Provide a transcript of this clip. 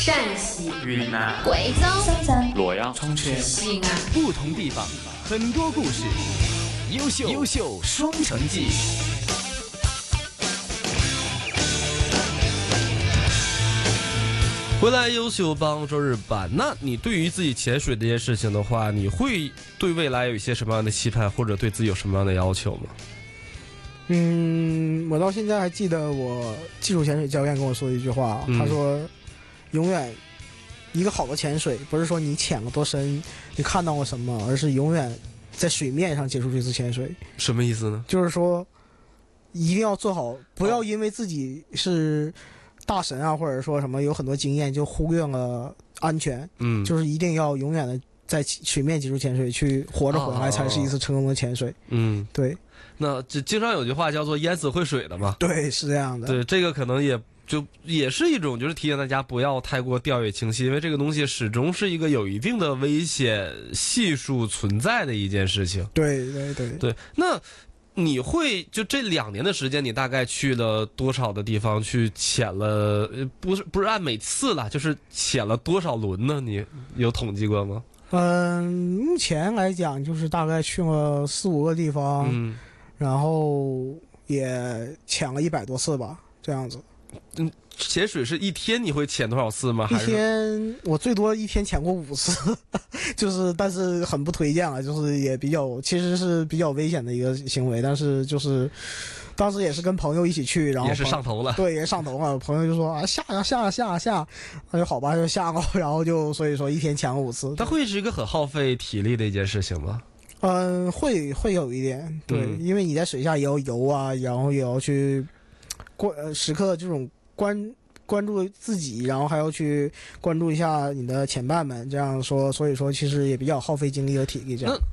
陕西、 云南、 贵州、 深圳、 洛阳、 重庆、 西安， 不同地方，很多故事，优秀双城记。 回来优秀帮周日版。那你对于自己潜水这件事情的话，你会对未来有一些什么样的期盼，或者对自己有什么样的要求吗？ 我到现在还记得我技术潜水教练跟我说的一句话，他说永远一个好的潜水不是说你潜了多深，你看到了什么，而是永远在水面上结束这次潜水。 什么意思呢？ 就是说一定要做好，不要因为自己是大神啊，或者说什么有很多经验就忽略了安全。就是一定要永远的在水面结束潜水，去活着回来才是一次成功的潜水。对。 那这经常有句话叫做淹死会水的嘛。 对，是这样的。 对，这个可能也是一种，就是提醒大家不要太过掉以轻心，因为这个东西始终是一个有一定的危险系数存在的一件事情。 对。 那你会就这2年的时间，你大概去了多少的地方去潜了？不是按每次了，就是潜了多少轮呢？你有统计过吗？ 目前来讲就是大概去了4-5个地方，然后也潜了100多次吧，这样子。 潜水是一天你会潜多少次吗？ 一天我最多一天潜过5次，就是但是很不推荐了，就是也其实是比较危险的一个行为，但是就是当时也是跟朋友一起去，然后也是上头了。 对，也是上头了。朋友就说啊下，那就好吧，就下了，然后所以说一天潜了5次。 它会是一个很耗费体力的一件事情吗？ 会有一点，对，因为你在水下也要游啊，然后也要去时刻这种关注自己，然后还要去关注一下你的前伴们，这样说，所以说其实也比较耗费精力和体力这样。